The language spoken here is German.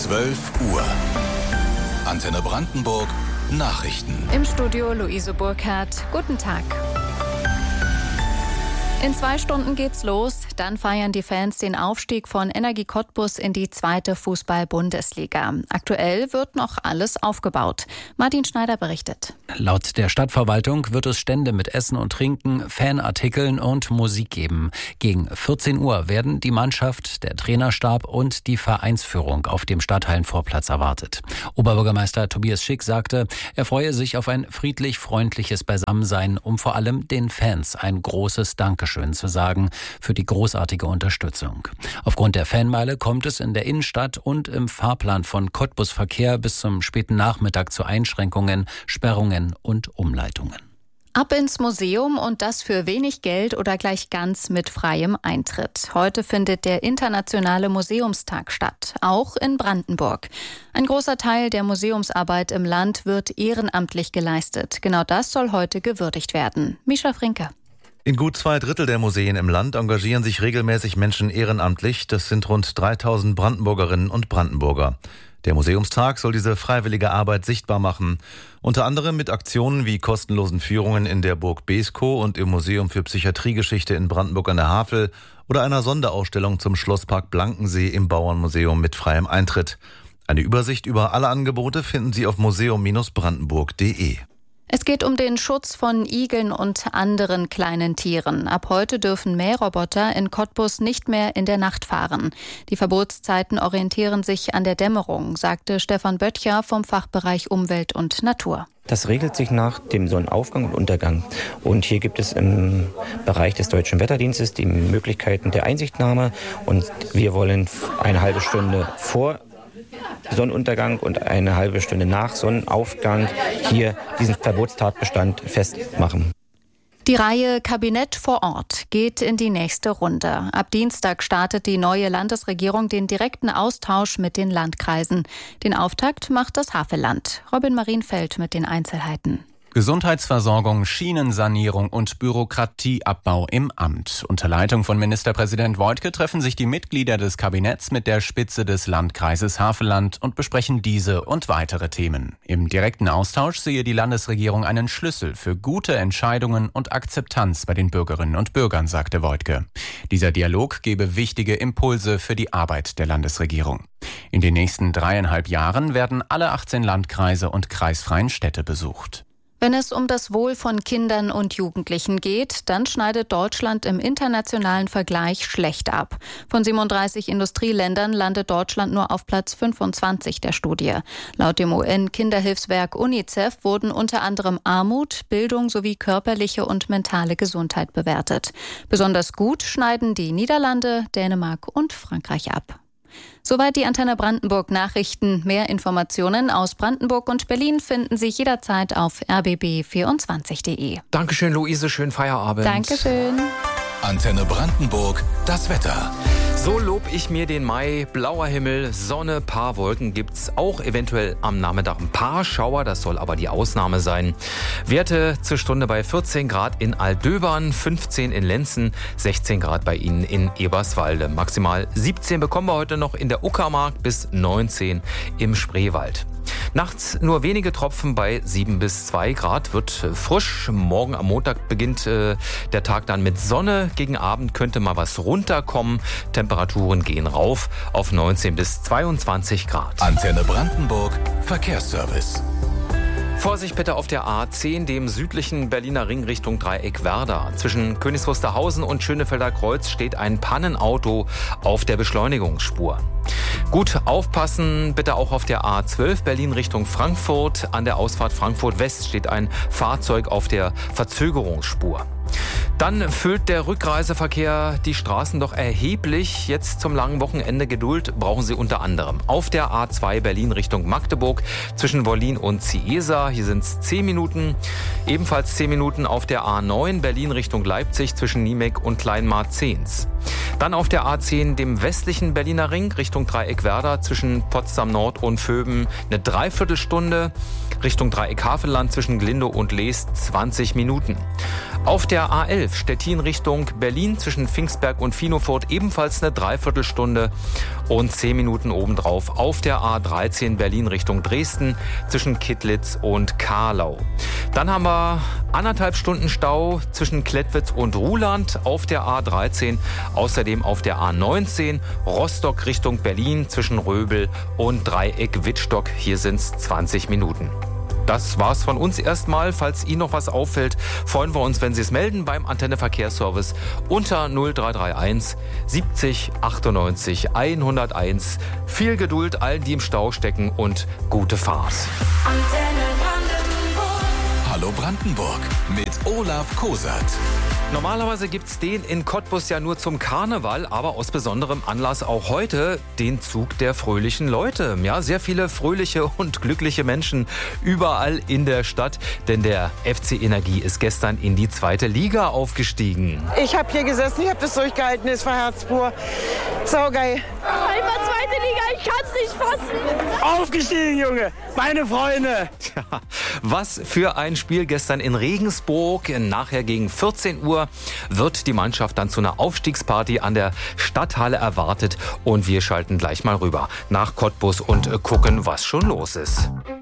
12 Uhr. Antenne Brandenburg, Nachrichten. Im Studio Luise Burkhardt. Guten Tag. In 2 Stunden geht's los. Dann feiern die Fans den Aufstieg von Energie Cottbus in die 2. Fußball-Bundesliga. Aktuell wird noch alles aufgebaut. Martin Schneider berichtet. Laut der Stadtverwaltung wird es Stände mit Essen und Trinken, Fanartikeln und Musik geben. Gegen 14 Uhr werden die Mannschaft, der Trainerstab und die Vereinsführung auf dem Stadthallenvorplatz erwartet. Oberbürgermeister Tobias Schick sagte, er freue sich auf ein friedlich-freundliches Beisammensein, um vor allem den Fans ein großes Dankeschön zu sagen für die großartige Unterstützung. Aufgrund der Fanmeile kommt es in der Innenstadt und im Fahrplan von Cottbus Verkehr bis zum späten Nachmittag zu Einschränkungen, Sperrungen und Umleitungen. Ab ins Museum und das für wenig Geld oder gleich ganz mit freiem Eintritt. Heute findet der Internationale Museumstag statt, auch in Brandenburg. Ein großer Teil der Museumsarbeit im Land wird ehrenamtlich geleistet. Genau das soll heute gewürdigt werden. Mischa Frinke. In gut 2/3 der Museen im Land engagieren sich regelmäßig Menschen ehrenamtlich. Das sind rund 3000 Brandenburgerinnen und Brandenburger. Der Museumstag soll diese freiwillige Arbeit sichtbar machen. Unter anderem mit Aktionen wie kostenlosen Führungen in der Burg Beeskow und im Museum für Psychiatriegeschichte in Brandenburg an der Havel oder einer Sonderausstellung zum Schlosspark Blankensee im Bauernmuseum mit freiem Eintritt. Eine Übersicht über alle Angebote finden Sie auf museum-brandenburg.de. Es geht um den Schutz von Igeln und anderen kleinen Tieren. Ab heute dürfen Mähroboter in Cottbus nicht mehr in der Nacht fahren. Die Verbotszeiten orientieren sich an der Dämmerung, sagte Stefan Böttcher vom Fachbereich Umwelt und Natur. Das regelt sich nach dem Sonnenaufgang und Untergang. Und hier gibt es im Bereich des Deutschen Wetterdienstes die Möglichkeiten der Einsichtnahme. Und wir wollen eine halbe Stunde vor Sonnenuntergang und eine halbe Stunde nach Sonnenaufgang hier diesen Verbotstatbestand festmachen. Die Reihe Kabinett vor Ort geht in die nächste Runde. Ab Dienstag startet die neue Landesregierung den direkten Austausch mit den Landkreisen. Den Auftakt macht das Havelland. Robin Marienfeld mit den Einzelheiten. Gesundheitsversorgung, Schienensanierung und Bürokratieabbau im Amt. Unter Leitung von Ministerpräsident Woidke treffen sich die Mitglieder des Kabinetts mit der Spitze des Landkreises Havelland und besprechen diese und weitere Themen. Im direkten Austausch sehe die Landesregierung einen Schlüssel für gute Entscheidungen und Akzeptanz bei den Bürgerinnen und Bürgern, sagte Woidke. Dieser Dialog gebe wichtige Impulse für die Arbeit der Landesregierung. In den nächsten 3,5 Jahren werden alle 18 Landkreise und kreisfreien Städte besucht. Wenn es um das Wohl von Kindern und Jugendlichen geht, dann schneidet Deutschland im internationalen Vergleich schlecht ab. Von 37 Industrieländern landet Deutschland nur auf Platz 25 der Studie. Laut dem UN-Kinderhilfswerk UNICEF wurden unter anderem Armut, Bildung sowie körperliche und mentale Gesundheit bewertet. Besonders gut schneiden die Niederlande, Dänemark und Frankreich ab. Soweit die Antenne Brandenburg Nachrichten. Mehr Informationen aus Brandenburg und Berlin finden Sie jederzeit auf rbb24.de. Dankeschön, Luise. Schönen Feierabend. Dankeschön. Antenne Brandenburg, das Wetter. So lob ich mir den Mai. Blauer Himmel, Sonne, paar Wolken gibt's auch eventuell am Nachmittag ein paar Schauer. Das soll aber die Ausnahme sein. Werte zur Stunde bei 14 Grad in Aldöbern, 15 in Lenzen, 16 Grad bei Ihnen in Eberswalde. Maximal 17 bekommen wir heute noch in der Uckermark bis 19 im Spreewald. Nachts nur wenige Tropfen bei 7 bis 2 Grad, wird frisch. Morgen am Montag beginnt der Tag dann mit Sonne. Gegen Abend könnte mal was runterkommen. Temperaturen gehen rauf auf 19 bis 22 Grad. Antenne Brandenburg, Verkehrsservice. Vorsicht bitte auf der A10, dem südlichen Berliner Ring Richtung Dreieck-Werder. Zwischen Königs Wusterhausen und Schönefelder Kreuz steht ein Pannenauto auf der Beschleunigungsspur. Gut aufpassen bitte auch auf der A12 Berlin Richtung Frankfurt. An der Ausfahrt Frankfurt West steht ein Fahrzeug auf der Verzögerungsspur. Dann füllt der Rückreiseverkehr die Straßen doch erheblich. Jetzt zum langen Wochenende Geduld brauchen Sie unter anderem auf der A2 Berlin Richtung Magdeburg zwischen Wollin und Ciesa. Hier sind es 10 Minuten. Ebenfalls 10 Minuten auf der A9 Berlin Richtung Leipzig zwischen Niemek und Kleinmarzens. Dann auf der A10 dem westlichen Berliner Ring Richtung Dreieck-Werder zwischen Potsdam Nord und Vöben eine Dreiviertelstunde. Richtung Dreieck-Havelland zwischen Glindow und Leest 20 Minuten. Auf der A11 A11 Stettin Richtung Berlin zwischen Pfingstberg und Finofurt ebenfalls eine Dreiviertelstunde und 10 Minuten obendrauf auf der A13 Berlin Richtung Dresden zwischen Kittlitz und Karlau. Dann haben wir 1,5 Stunden Stau zwischen Klettwitz und Ruhland auf der A13, außerdem auf der A19 Rostock Richtung Berlin zwischen Röbel und Dreieck Wittstock. Hier sind es 20 Minuten. Das war's von uns erstmal. Falls Ihnen noch was auffällt, freuen wir uns, wenn Sie es melden beim Antenne Verkehrsservice unter 0331 70 98 101. Viel Geduld allen, die im Stau stecken, und gute Fahrt. Hallo Brandenburg mit Olaf Kosert. Normalerweise gibt's den in Cottbus ja nur zum Karneval, aber aus besonderem Anlass auch heute den Zug der fröhlichen Leute. Ja, sehr viele fröhliche und glückliche Menschen überall in der Stadt, denn der FC Energie ist gestern in die 2. Liga aufgestiegen. Ich habe hier gesessen, ich habe das durchgehalten, es war Herzpur. Saugeil. Einmal 2. Liga, ich kann's nicht fassen. Aufgestiegen, Junge, meine Freunde. Ja, was für ein Spiel gestern in Regensburg. Nachher gegen 14 Uhr wird die Mannschaft dann zu einer Aufstiegsparty an der Stadthalle erwartet. Und wir schalten gleich mal rüber nach Cottbus und gucken, was schon los ist.